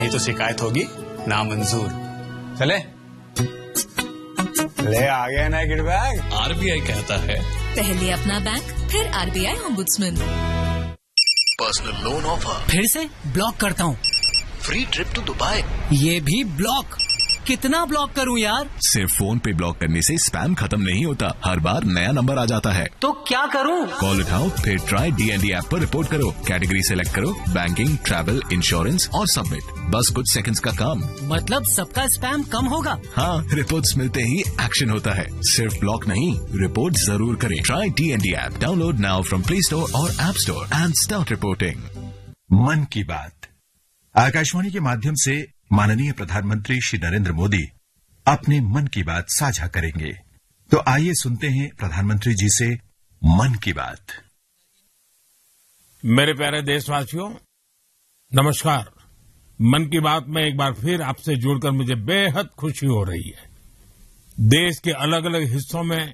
नहीं तो शिकायत होगी नामंजूर। चले ले आ गया ना किडबैग। आरबीआई कहता है पहले अपना बैंक फिर RBI ombudsman. Personal loan offer. फिर से ब्लॉक करता हूँ। Free trip to Dubai. ये भी ब्लॉक। कितना ब्लॉक करूं यार? सिर्फ फोन पे ब्लॉक करने से स्पैम खत्म नहीं होता, हर बार नया नंबर आ जाता है। तो क्या करूं? कॉल उठाओ, फिर ट्राई डीएनडी ऐप पर रिपोर्ट करो, कैटेगरी सेलेक्ट करो, बैंकिंग, ट्रैवल, इंश्योरेंस और सबमिट। बस कुछ सेकंड्स का काम। मतलब सबका स्पैम कम होगा? हाँ, रिपोर्ट्स मिलते ही एक्शन होता है। सिर्फ ब्लॉक नहीं, रिपोर्ट जरूर करें। Try DND app, download now from play store और app store and start reporting. मन की बात आकाशवाणी के माध्यम से माननीय प्रधानमंत्री श्री नरेंद्र मोदी अपने मन की बात साझा करेंगे। तो आइए सुनते हैं प्रधानमंत्री जी से मन की बात। मेरे प्यारे देशवासियों, नमस्कार। मन की बात में एक बार फिर आपसे जुड़कर मुझे बेहद खुशी हो रही है। देश के अलग अलग हिस्सों में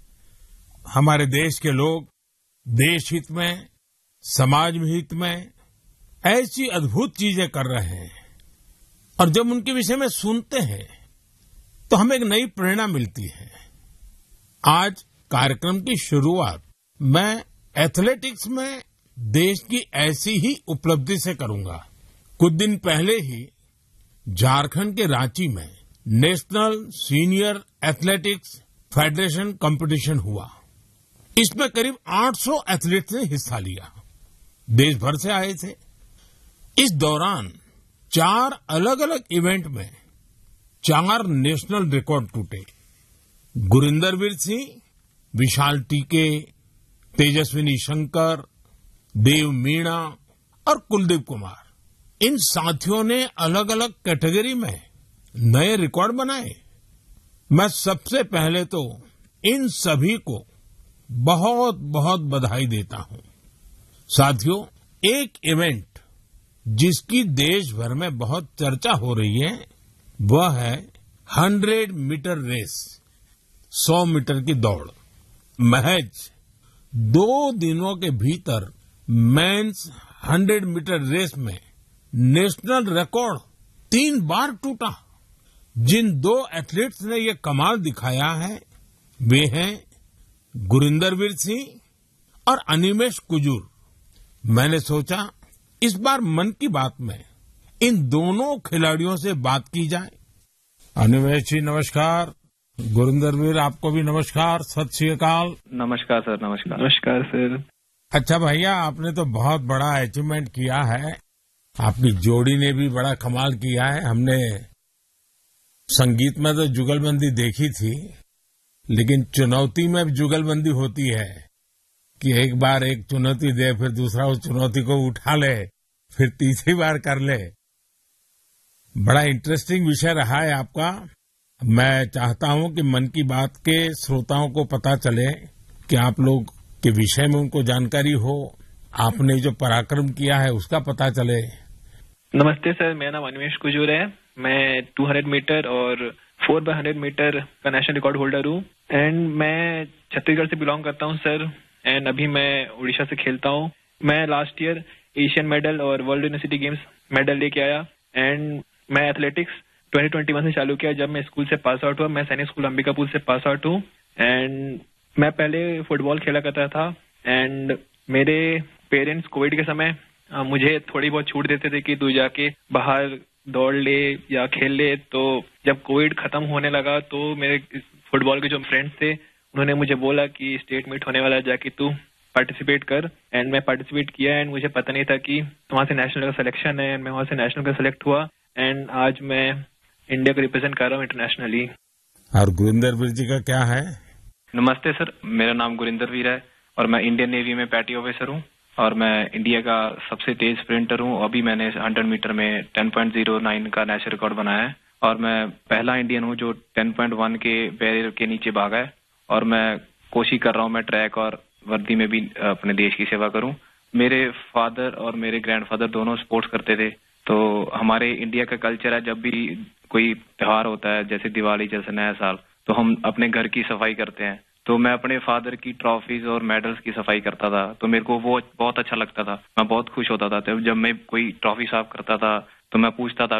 हमारे देश के लोग देश हित में, समाज हित में ऐसी अद्भुत चीजें कर रहे हैं और जब उनके विषय में सुनते हैं तो हमें एक नई प्रेरणा मिलती है। आज कार्यक्रम की शुरुआत मैं एथलेटिक्स में देश की ऐसी ही उपलब्धि से करूंगा। कुछ दिन पहले ही झारखंड के रांची में national senior athletics federation competition हुआ। इसमें करीब 800 एथलीट्स ने हिस्सा लिया, देश भर से आए थे। इस दौरान 4 अलग अलग इवेंट में 4 नेशनल रिकॉर्ड टूटे। गुरिंदरवीर सिंह, विशाल टीके, तेजस्विनी शंकर, देव मीणा और कुलदीप कुमार, इन साथियों ने अलग अलग कैटेगरी में नए रिकॉर्ड बनाए। मैं सबसे पहले तो इन सभी को बहुत बहुत बधाई देता हूं। साथियों, एक इवेंट जिसकी देश भर में बहुत चर्चा हो रही है वह है 100 मीटर रेस, 100 मीटर की दौड़। महज 2 दिनों के भीतर मेंस 100 मीटर रेस में नेशनल रिकॉर्ड 3 बार टूटा। जिन 2 एथलीट्स ने ये कमाल दिखाया है वे हैं गुरिंदरवीर सिंह और अनिमेश कुजूर। मैंने सोचा इस बार मन की बात में इन दोनों खिलाड़ियों से बात की जाए। अनिमेश जी नमस्कार, गुरिंदरवीर आपको भी नमस्कार, सत श्री अकाल। नमस्कार सर। नमस्कार सर। अच्छा भैया, आपने तो बहुत बड़ा अचीवमेंट किया है। आपकी जोड़ी ने भी बड़ा कमाल किया है। हमने संगीत में तो जुगलबंदी देखी थी, लेकिन चुनौती में भी जुगलबंदी होती है कि एक बार एक चुनौती दे, फिर दूसरा उस चुनौती को उठा ले, फिर तीसरी बार कर ले। बड़ा इंटरेस्टिंग विषय रहा है आपका। मैं चाहता हूं कि मन की बात के श्रोताओं को पता चले कि आप लोग के विषय में उनको जानकारी हो, आपने जो पराक्रम किया है उसका पता चले। नमस्ते सर, मेरा नाम अनिमेश कुजूर है। मैं 200 मीटर और 4x100 मीटर का नेशनल रिकॉर्ड होल्डर हूँ एंड मैं छत्तीसगढ़ से बिलोंग करता हूँ सर। एंड अभी मैं उड़ीसा से खेलता हूँ। मैं लास्ट ईयर एशियन मेडल और वर्ल्ड यूनिवर्सिटी गेम्स मेडल लेके आया। एंड मैं एथलेटिक्स 2021 से चालू किया जब मैं स्कूल से पास आउट हुआ। मैं सैनिक स्कूल अंबिकापुर से पास आउट हूँ। एंड मैं पहले फुटबॉल खेला करता था एंड मेरे पेरेंट्स कोविड के समय मुझे थोड़ी बहुत छूट देते थे कि तू जाके बाहर दौड़ ले या खेल ले। तो जब कोविड खत्म होने लगा तो मेरे फुटबॉल के जो फ्रेंड्स थे उन्होंने मुझे बोला कि स्टेट मीट होने वाला है, जाके तू पार्टिसिपेट कर। एंड मैं पार्टिसिपेट किया एंड मुझे पता नहीं था कि वहां से नेशनल का सिलेक्शन है। एंड मैं वहां से नेशनल का सिलेक्ट हुआ एंड आज मैं इंडिया को रिप्रेजेंट कर रहा हूँ इंटरनेशनली। और गुरिंदरवीर जी का क्या है? नमस्ते सर, मेरा नाम गुरिंदरवीर है और मैं इंडियन नेवी में पैटी ऑफिसर हूँ और मैं इंडिया का सबसे तेज स्प्रिंटर हूँ। अभी मैंने 100 मीटर में 10.09 का नेशनल रिकॉर्ड बनाया है और मैं पहला इंडियन हूँ जो 10.1 के बैरियर के नीचे भागा है। और मैं कोशिश कर रहा हूँ मैं ट्रैक और वर्दी में भी अपने देश की सेवा करूँ। मेरे फादर और मेरे ग्रैंडफादर दोनों स्पोर्ट्स करते थे। तो हमारे इंडिया का कल्चर है, जब भी कोई त्योहार होता है जैसे दिवाली जैसे नया साल, तो हम अपने घर की सफाई करते हैं। तो मैं अपने फादर की ट्रॉफीज और मेडल्स की सफाई करता था। तो मेरे को वो बहुत अच्छा लगता था, मैं बहुत खुश होता था। जब मैं कोई ट्रॉफी साफ करता था तो मैं पूछता था